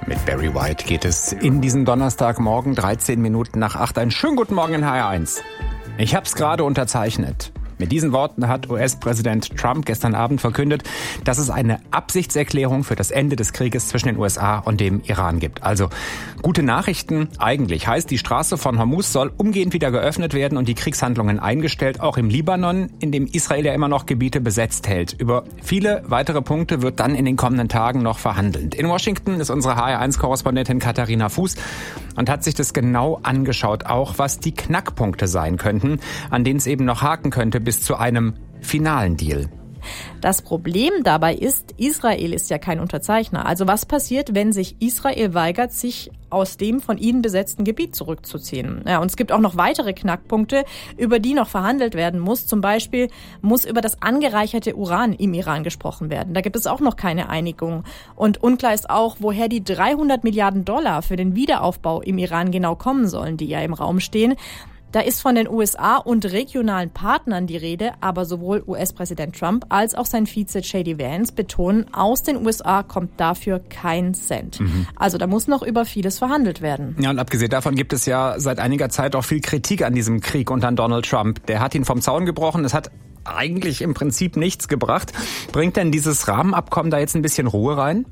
Mit Barry White geht es in diesen Donnerstagmorgen, 13 Minuten nach 8. Einen schönen guten Morgen in HR1. Ich hab's gerade unterzeichnet. Mit diesen Worten hat US-Präsident Trump gestern Abend verkündet, dass es eine Absichtserklärung für das Ende des Krieges zwischen den USA und dem Iran gibt. Also gute Nachrichten eigentlich. Heißt, die Straße von Hormuz soll umgehend wieder geöffnet werden und die Kriegshandlungen eingestellt, auch im Libanon, in dem Israel ja immer noch Gebiete besetzt hält. Über viele weitere Punkte wird dann in den kommenden Tagen noch verhandelt. In Washington ist unsere HR1-Korrespondentin Katharina Fuß und hat sich das genau angeschaut, auch was die Knackpunkte sein könnten, an denen es eben noch haken könnte bis zu einem finalen Deal. Das Problem dabei ist, Israel ist ja kein Unterzeichner. Also was passiert, wenn sich Israel weigert, sich aus dem von ihnen besetzten Gebiet zurückzuziehen? Ja, und es gibt auch noch weitere Knackpunkte, über die noch verhandelt werden muss. Zum Beispiel muss über das angereicherte Uran im Iran gesprochen werden. Da gibt es auch noch keine Einigung. Und unklar ist auch, woher die 300 Milliarden Dollar für den Wiederaufbau im Iran genau kommen sollen, die ja im Raum stehen. Da ist von den USA und regionalen Partnern die Rede, aber sowohl US-Präsident Trump als auch sein Vize J.D. Vance betonen, aus den USA kommt dafür kein Cent. Also da muss noch über vieles verhandelt werden. Ja, und abgesehen davon gibt es ja seit einiger Zeit auch viel Kritik an diesem Krieg unter Donald Trump. Der hat ihn vom Zaun gebrochen, es hat eigentlich im Prinzip nichts gebracht. Bringt denn dieses Rahmenabkommen da jetzt ein bisschen Ruhe rein?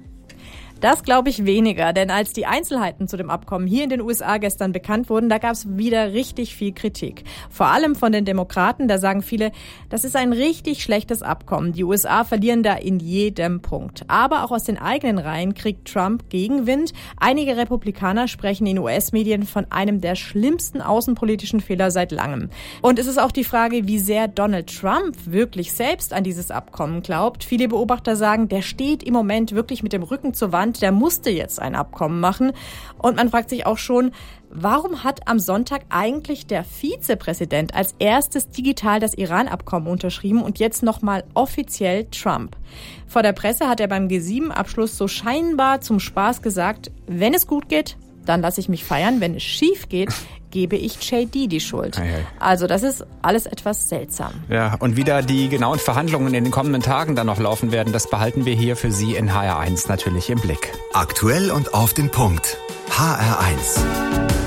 Das glaube ich weniger, denn als die Einzelheiten zu dem Abkommen hier in den USA gestern bekannt wurden, da gab es wieder richtig viel Kritik. Vor allem von den Demokraten, da sagen viele, das ist ein richtig schlechtes Abkommen. Die USA verlieren da in jedem Punkt. Aber auch aus den eigenen Reihen kriegt Trump Gegenwind. Einige Republikaner sprechen in US-Medien von einem der schlimmsten außenpolitischen Fehler seit langem. Und es ist auch die Frage, wie sehr Donald Trump wirklich selbst an dieses Abkommen glaubt. Viele Beobachter sagen, der steht im Moment wirklich mit dem Rücken zur Wand. Der musste jetzt ein Abkommen machen. Und man fragt sich auch schon, warum hat am Sonntag eigentlich der Vizepräsident als erstes digital das Iran-Abkommen unterschrieben und jetzt nochmal offiziell Trump? Vor der Presse hat er beim G7-Abschluss so scheinbar zum Spaß gesagt, wenn es gut geht, dann lasse ich mich feiern. Wenn es schief geht, gebe ich JD die Schuld. Also das ist alles etwas seltsam. Ja, und wie da die genauen Verhandlungen in den kommenden Tagen dann noch laufen werden, das behalten wir hier für Sie in HR1 natürlich im Blick. Aktuell und auf den Punkt. HR1.